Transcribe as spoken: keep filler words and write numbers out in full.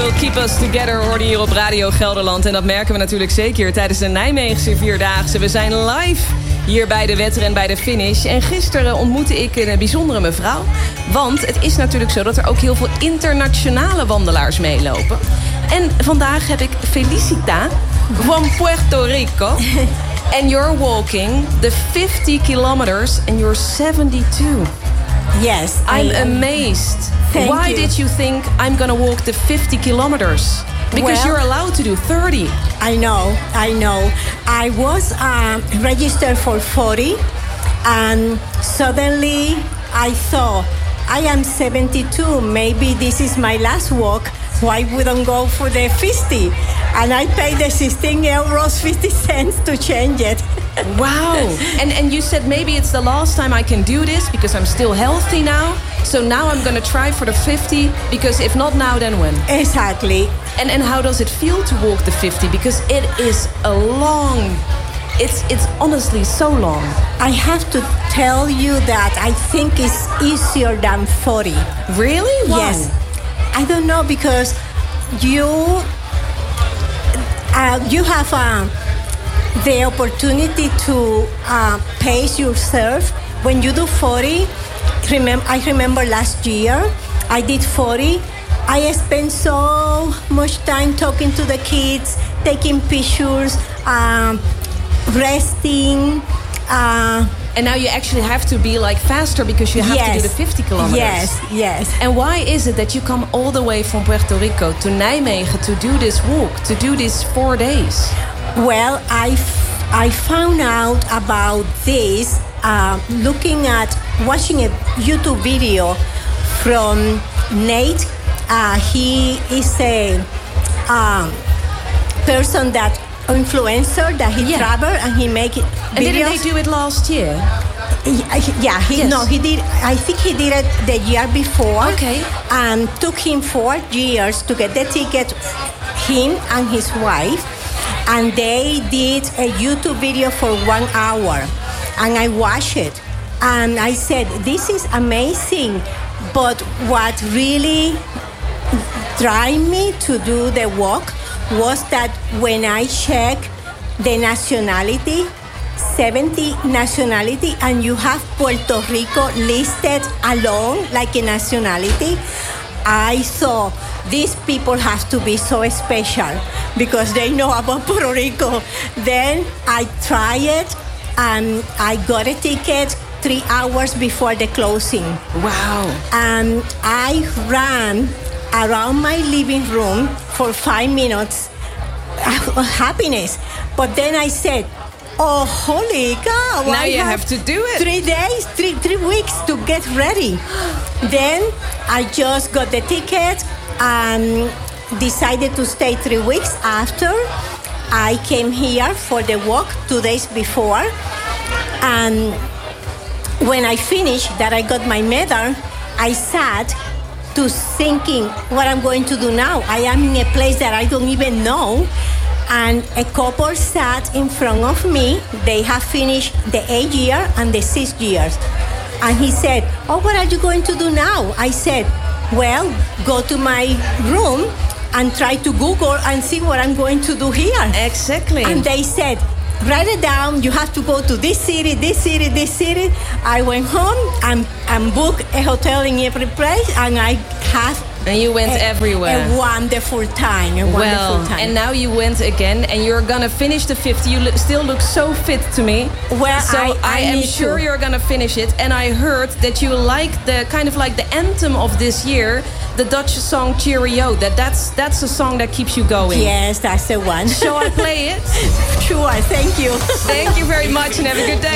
Will Keep Us Together hoorde hier op Radio Gelderland. En dat merken we natuurlijk zeker tijdens de Nijmeegse Vierdaagse. We zijn live hier bij de wedren bij de finish. En gisteren ontmoette ik een bijzondere mevrouw. Want het is natuurlijk zo dat er ook heel veel internationale wandelaars meelopen. En vandaag heb ik Felicita van Puerto Rico. And you're walking the fifty kilometers and you're seventy-two. Yes. I'm I am. amazed. Thank Why you. did you think I'm gonna walk the fifty kilometers? Because Well, you're allowed to do thirty. I know, I know. I was um, registered for forty, and suddenly I thought, I am seventy-two. Maybe this is my last walk. Why wouldn't go for the fifty? And I paid the sixteen euros fifty cents to change it. Wow. and and you said maybe it's the last time I can do this because I'm still healthy now. So now I'm gonna try for the fifty, because if not now, then when? Exactly. And and how does it feel to walk the fifty? Because it is a long, it's it's honestly so long. I have to tell you that I think it's easier than forty. Really? Why? Yes. I don't know, because you uh, you have um, the opportunity to uh, pace yourself. When you do forty, remember, I remember last year I did forty. I spent so much time talking to the kids, taking pictures, um, resting. Uh, And now you actually have to be like faster because you have yes, to do the fifty kilometers. Yes, yes. And why is it that you come all the way from Puerto Rico to Nijmegen to do this walk, to do this four days? Well, I, f- I found out about this uh, looking at, watching a YouTube video from Nate. Uh, he is a um, person that, influencer that he Yeah. travel and he make it And didn't videos. they do it last year? Yeah, he, Yes. no, he did. I think he did it the year before. Okay. And took him four years to get the ticket, him and his wife. And they did a YouTube video for one hour. And I watched it. And I said, this is amazing. But what really drive me to do the walk was that when I check the nationality, seventy nationality, and you have Puerto Rico listed alone like a nationality, I thought these people have to be so special because they know about Puerto Rico. Then I tried it and I got a ticket three hours before the closing. Wow. And I ran around my living room for five minutes. Happiness. But then I said, oh, holy cow. Now I you have to do it. Three days, three, three weeks to get ready. Then I just got the ticket and decided to stay three weeks after. I came here for the walk two days before. And when I finished, that I got my medal, I sat to thinking what I'm going to do now. I am in a place that I don't even know. And a couple sat in front of me. They have finished the eight year and the six years. And he said, oh, what are you going to do now? I said, well, go to my room and try to Google and see what I'm going to do here. Exactly. And they said, write it down. You have to go to this city, this city, this city. I went home and, and booked a hotel in every place, and I have And you went a, everywhere. A wonderful time. A wonderful Well, time. and now you went again, and you're gonna finish the fifty. You lo- still look so fit to me. Well, so I- I am need sure to. you're gonna finish it. And I heard that you like the kind of like the anthem of this year, the Dutch song "Cheerio." That that's that's a song that keeps you going. Yes, that's the one. Shall I play it? Sure, thank you. Thank you very much, and have a good day.